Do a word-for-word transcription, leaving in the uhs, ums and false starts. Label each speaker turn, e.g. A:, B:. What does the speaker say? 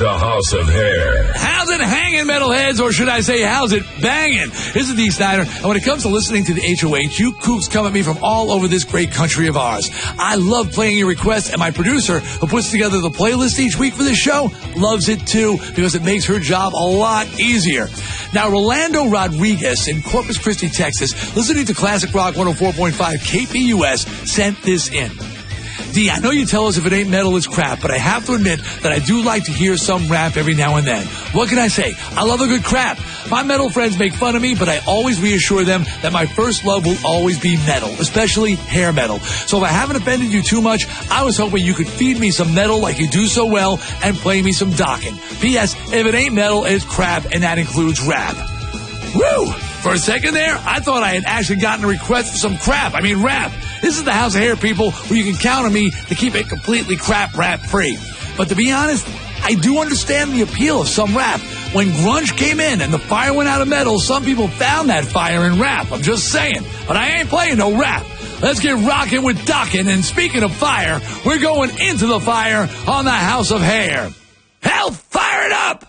A: the House of Hair.
B: How's it hanging, metalheads? Or should I say, how's it banging? This is D. Snyder, and when it comes to listening to the H O H, you coops come at me from all over this great country of ours. I love playing your requests, and my producer, who puts together the playlist each week for this show, loves it too, because it makes her job a lot easier. Now, Rolando Rodriguez in Corpus Christi, Texas, listening to Classic Rock one oh four point five K P U S, sent this in. D, I know you tell us if it ain't metal, it's crap, but I have to admit that I do like to hear some rap every now and then. What can I say? I love a good crap. My metal friends make fun of me, but I always reassure them that my first love will always be metal, especially hair metal. So if I haven't offended you too much, I was hoping you could feed me some metal like you do so well and play me some Dokken. P S. If it ain't metal, it's crap, and that includes rap. Woo! For a second there, I thought I had actually gotten a request for some crap. I mean rap. This is the House of Hair, people, where you can count on me to keep it completely crap rap free. But to be honest, I do understand the appeal of some rap. When grunge came in and the fire went out of metal, some people found that fire in rap. I'm just saying. But I ain't playing no rap. Let's get rocking with Dokken. And speaking of fire, we're going into the fire on the House of Hair. Hell, fire it up!